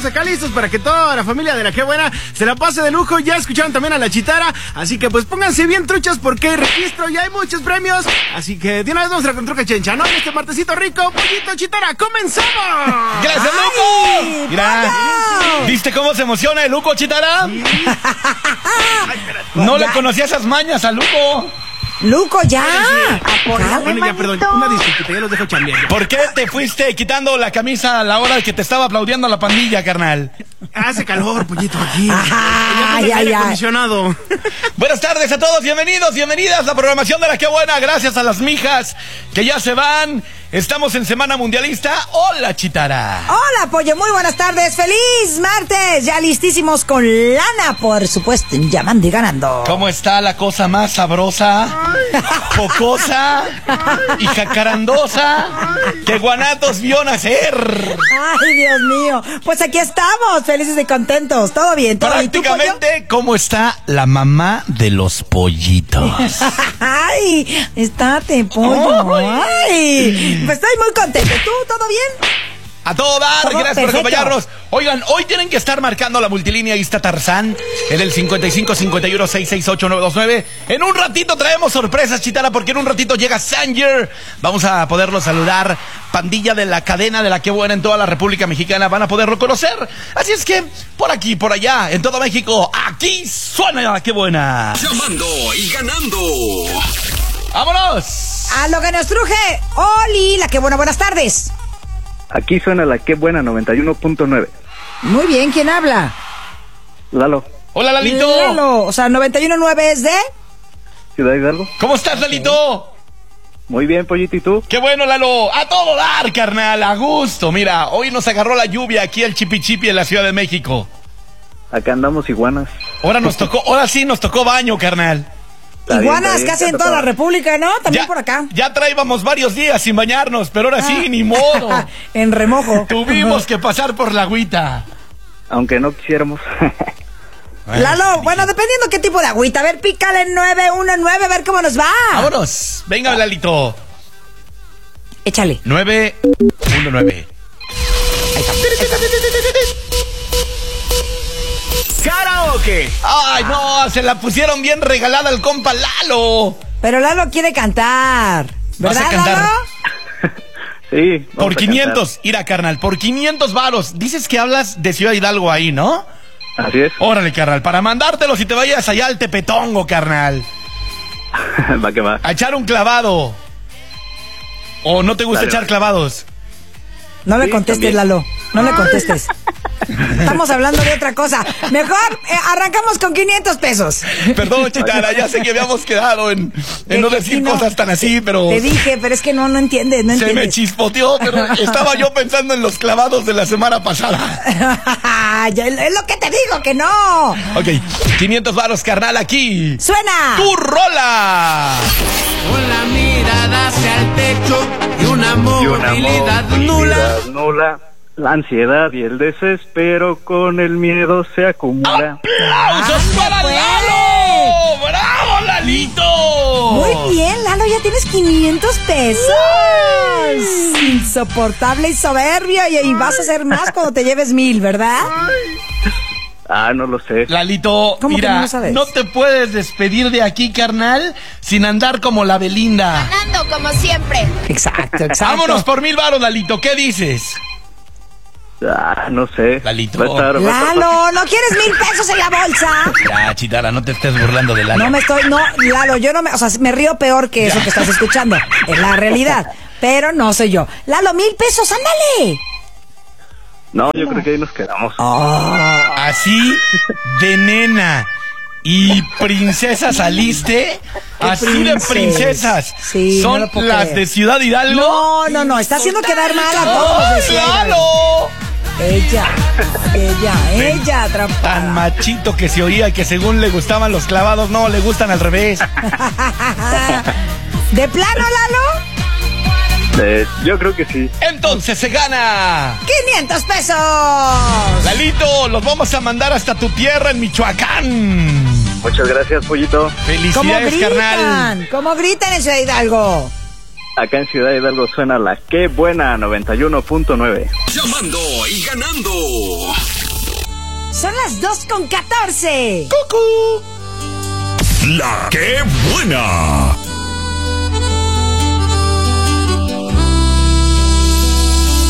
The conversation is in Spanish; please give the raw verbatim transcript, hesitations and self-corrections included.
estamos acá listos para que toda la familia de La Qué Buena se la pase de lujo. Ya escucharon también a la Chitara, así que pues pónganse bien truchas porque hay registro y hay muchos premios. Así que de una vez vamos a la Truca Chencha, ¿no? En este martesito rico, pollito Chitara, ¡comenzamos! ¡Gracias, Luco! Mira, ¿viste cómo se emociona el Luco, Chitara? Sí. Ay, no ya le conocía esas mañas a Luco. Luco, ya. Bueno, ya, perdón, una disculpita, ya los dejo chambeando. ¿Por qué te fuiste quitando la camisa a la hora de que te estaba aplaudiendo la pandilla, carnal? Hace calor, pollito, aquí. Ajá, ya, ya, aire ya. acondicionado. Buenas tardes a todos, bienvenidos, bienvenidas. La programación de La Qué Buena, gracias a las mijas que ya se van. Estamos en Semana Mundialista. Hola, Chitara. Hola, pollo, muy buenas tardes. ¡Feliz martes! Ya listísimos con lana, por supuesto, en Llamando y Ganando. ¿Cómo está la cosa más sabrosa, jocosa y jacarandosa que Guanatos vio nacer? Ay, Dios mío. Pues aquí estamos, felices y contentos. ¿Todo bien? ¿Todo bien? ¿Tú, pollo? Prácticamente, ¿cómo está la mamá de los pollitos? Ay, estate, pollo. Ay. Pues estoy muy contento. ¿Tú, todo bien? A todo dar, todo gracias perfecto. por acompañarnos. Oigan, hoy tienen que estar marcando la multilínea. Ahí está Tarzán en el cincuenta y cinco, cincuenta y uno, seiscientos sesenta y ocho, novecientos veintinueve. En un ratito traemos sorpresas, Chitara, porque en un ratito llega Sanger. Vamos a poderlo saludar. Pandilla de la cadena de La Qué Buena en toda la República Mexicana. Van a poderlo conocer. Así es que, por aquí, por allá, en todo México, aquí suena La Qué Buena. Llamando y ganando. ¡Vámonos! A lo que nos truje, Oli, La Qué Buena, buenas tardes. Aquí suena La Qué Buena noventa y uno punto nueve. Muy bien, ¿quién habla? Lalo, Hola, Lalito. Lalo, o sea, noventa y uno punto nueve es de... Ciudad Hidalgo. ¿Cómo estás, Lalito? Muy bien, pollito, ¿y tú? ¡Qué bueno, Lalo! ¡A todo dar, carnal! ¡A gusto! Mira, hoy nos agarró la lluvia aquí al Chipi Chipi en la Ciudad de México. Acá andamos iguanas. Ahora nos tocó, ahora sí nos tocó baño, carnal. Está bien, Iguanas está bien, casi en está toda la todo. República, ¿no? También Ya, por acá. ya traíamos varios días sin bañarnos, pero ahora sí, ni modo. En remojo. Tuvimos que pasar por la agüita. Aunque no quisiéramos. Lalo, bueno, dependiendo qué tipo de agüita. A ver, pícale nueve uno nueve, a ver cómo nos va. Vámonos. Venga, Lalito. Échale. nueve uno nueve. ¡Karaoke! Ay, no, se la pusieron bien regalada al compa Lalo. Pero Lalo quiere cantar. ¿Vas ¿Verdad, a cantar? Lalo? Sí. vamos Por a quinientos, ira, carnal, por quinientos varos. Dices que hablas de Ciudad Hidalgo ahí, ¿no? cantar. Así es. Órale, carnal, para mandártelo si te vayas allá al Tepetongo, carnal. Va que va. A echar un clavado. ¿O no te gusta Dale, echar vale. clavados? No le Sí, contestes, también. Lalo. No le contestes. Estamos hablando de otra cosa. Mejor eh, arrancamos con quinientos pesos. Perdón, Chitara, ya sé que habíamos quedado en, en no Eh, decir sí, no. cosas tan así, pero Te dije, pero es que no, no entiendes, no se me entiendes. chispoteó, pero estaba yo pensando en los clavados de la semana pasada. Ya, es lo que te digo, que no. Ok, quinientos varos, carnal, aquí. Suena. ¡Tu rola! Con la mirada hacia el techo y una Y una movilidad nula. movilidad nula. La ansiedad y el desespero con el miedo se acumula. ¡Aplausos para pues! Lalo! ¡Bravo, Lalito! Muy bien, Lalo, ya tienes quinientos pesos. Insoportable y soberbio. Y, y vas a hacer más cuando te lleves mil, ¿verdad? Ah, no lo sé. Lalito, ¿Cómo que mira, no lo sabes? no te puedes despedir de aquí, carnal, sin andar como la Belinda. Ganando como siempre. Exacto, exacto. Vámonos por mil varos, Lalito, ¿qué dices? Ah, no sé. Lalito. Va a estar- va a estar- Lalo, ¿no quieres mil pesos en la bolsa? Ya, Chitara, no te estés burlando de Lalo. No me estoy, no, Lalo, yo no me, o sea, me río peor que eso que estás escuchando. Es la realidad. Pero no soy yo. Lalo, mil pesos, ándale. No, yo creo que ahí nos quedamos. Así de nena y princesa saliste. Así de princes. princesas. Sí, no Son lo puedo las creer. de Ciudad Hidalgo. No, no, no, está haciendo quedar mal a todos. ¡Ay, de Ciudad Hidalgo. Lalo! Ella, ella, ella, trampada. Tan machito que se oía y que según le gustaban los clavados, no, le gustan al revés. ¿De plano, Lalo? Eh, yo creo que sí. Entonces se gana. ¡quinientos pesos! Lalito, los vamos a mandar hasta tu tierra en Michoacán. Muchas gracias, pollito. ¿Cómo Felicidades, carnal. gritan? ¿Cómo gritan en Ciudad Hidalgo? Acá en Ciudad Hidalgo suena la Qué Buena noventa y uno punto nueve. Llamando y ganando. Son las dos con catorce. La Qué Buena.